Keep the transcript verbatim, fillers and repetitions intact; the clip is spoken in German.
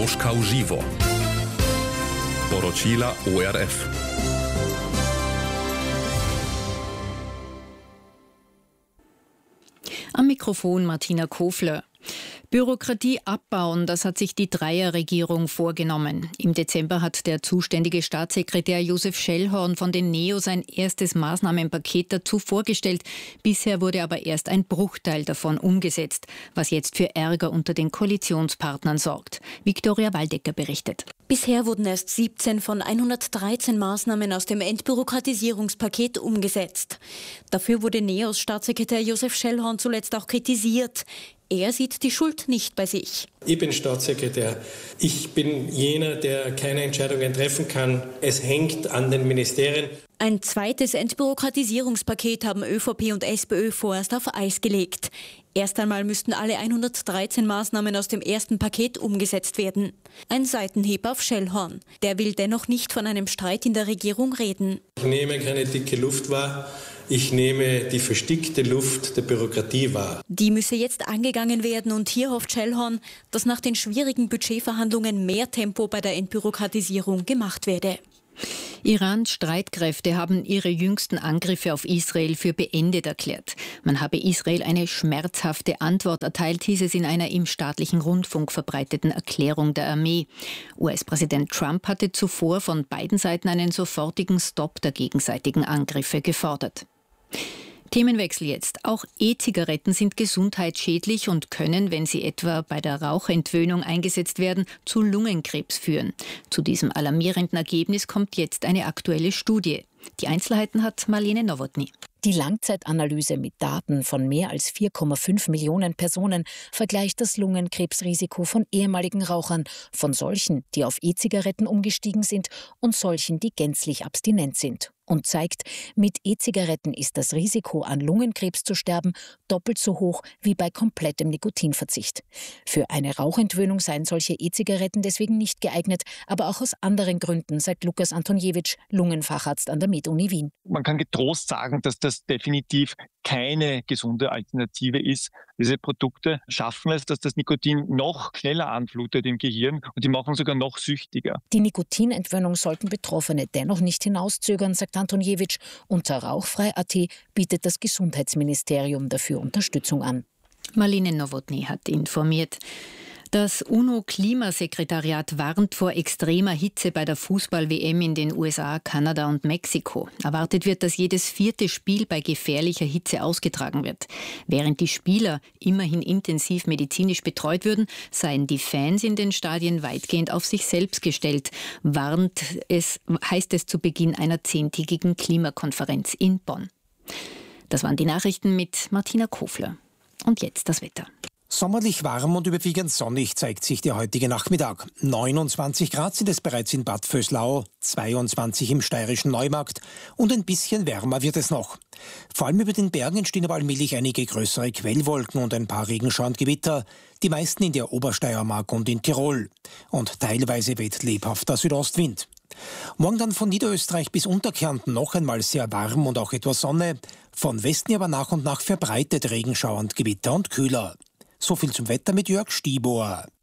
Moskau živo. Poročila O R F. Am Mikrofon Martina Kofler. Bürokratie abbauen, das hat sich die Dreierregierung vorgenommen. Im Dezember hat der zuständige Staatssekretär Josef Schellhorn von den Neo sein erstes Maßnahmenpaket dazu vorgestellt. Bisher wurde aber erst ein Bruchteil davon umgesetzt, was jetzt für Ärger unter den Koalitionspartnern sorgt. Viktoria Waldecker berichtet. Bisher wurden erst siebzehn von hundertdreizehn Maßnahmen aus dem Entbürokratisierungspaket umgesetzt. Dafür wurde Neos Staatssekretär Josef Schellhorn zuletzt auch kritisiert. Er sieht die Schuld nicht bei sich. Ich bin Staatssekretär. Ich bin jener, der keine Entscheidungen treffen kann. Es hängt an den Ministerien. Ein zweites Entbürokratisierungspaket haben ÖVP und SPÖ vorerst auf Eis gelegt. Erst einmal müssten alle hundertdreizehn Maßnahmen aus dem ersten Paket umgesetzt werden. Ein Seitenhieb auf Schellhorn. Der will dennoch nicht von einem Streit in der Regierung reden. Ich nehme keine dicke Luft wahr. Ich nehme die verstickte Luft der Bürokratie wahr. Die müsse jetzt angegangen werden und hier hofft Schellhorn, dass nach den schwierigen Budgetverhandlungen mehr Tempo bei der Entbürokratisierung gemacht werde. Irans Streitkräfte haben ihre jüngsten Angriffe auf Israel für beendet erklärt. Man habe Israel eine schmerzhafte Antwort erteilt, hieß es in einer im staatlichen Rundfunk verbreiteten Erklärung der Armee. U S-Präsident Trump hatte zuvor von beiden Seiten einen sofortigen Stopp der gegenseitigen Angriffe gefordert. Themenwechsel jetzt. Auch E-Zigaretten sind gesundheitsschädlich und können, wenn sie etwa bei der Rauchentwöhnung eingesetzt werden, zu Lungenkrebs führen. Zu diesem alarmierenden Ergebnis kommt jetzt eine aktuelle Studie. Die Einzelheiten hat Marlene Nowotny. Die Langzeitanalyse mit Daten von mehr als vier Komma fünf Millionen Personen vergleicht das Lungenkrebsrisiko von ehemaligen Rauchern, von solchen, die auf E-Zigaretten umgestiegen sind und solchen, die gänzlich abstinent sind. Und zeigt, mit E-Zigaretten ist das Risiko, an Lungenkrebs zu sterben, doppelt so hoch wie bei komplettem Nikotinverzicht. Für eine Rauchentwöhnung seien solche E-Zigaretten deswegen nicht geeignet, aber auch aus anderen Gründen, sagt Lukas Antoniewicz, Lungenfacharzt an der Med-Uni Wien. Man kann getrost sagen, dass das definitiv keine gesunde Alternative ist. Diese Produkte schaffen es, dass das Nikotin noch schneller anflutet im Gehirn und die machen sogar noch süchtiger. Die Nikotinentwöhnung sollten Betroffene dennoch nicht hinauszögern, sagt Antoniewicz. Unter rauchfrei punkt a t bietet das Gesundheitsministerium dafür Unterstützung an. Marlene Nowotny hat informiert. Das UNO-Klimasekretariat warnt vor extremer Hitze bei der Fußball-W M in den U S A, Kanada und Mexiko. Erwartet wird, dass jedes vierte Spiel bei gefährlicher Hitze ausgetragen wird. Während die Spieler immerhin intensiv medizinisch betreut würden, seien die Fans in den Stadien weitgehend auf sich selbst gestellt, warnt es, heißt es zu Beginn einer zehntägigen Klimakonferenz in Bonn. Das waren die Nachrichten mit Martina Kofler. Und jetzt das Wetter. Sommerlich warm und überwiegend sonnig zeigt sich der heutige Nachmittag. neunundzwanzig Grad sind es bereits in Bad Vöslau, zweiundzwanzig im steirischen Neumarkt und ein bisschen wärmer wird es noch. Vor allem über den Bergen entstehen aber allmählich einige größere Quellwolken und ein paar Regenschauer und Gewitter, die meisten in der Obersteiermark und in Tirol. Und teilweise weht lebhafter Südostwind. Morgen dann von Niederösterreich bis Unterkärnten noch einmal sehr warm und auch etwas Sonne, von Westen aber nach und nach verbreitet Regenschauer und Gewitter und kühler. So viel zum Wetter mit Jörg Stiebohr.